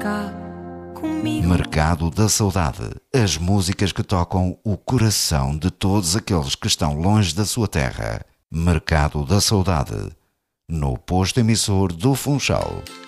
cá comigo. Mercado da Saudade. As músicas que tocam o coração de todos aqueles que estão longe da sua terra. Mercado da Saudade. No posto emissor do Funchal.